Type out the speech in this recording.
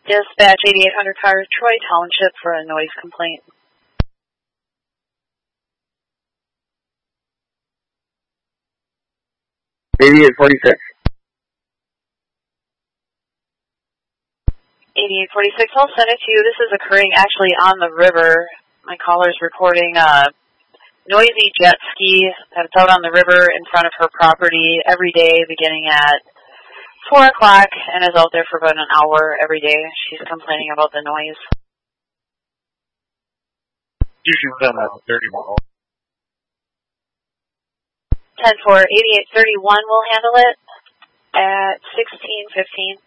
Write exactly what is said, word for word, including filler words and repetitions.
Dispatch eighty-eight hundred car, Troy Township for a noise complaint. eighty-eight forty-six. eighty-eight forty-six, I'll send it to you. This is occurring actually on the river. My caller's reporting a noisy jet ski that's out on the river in front of her property every day beginning at four o'clock and is out there for about an hour every day. She's complaining about the noise. Usually done at thirty-one. ten four, eighty-eight thirty-one will handle it at sixteen fifteen.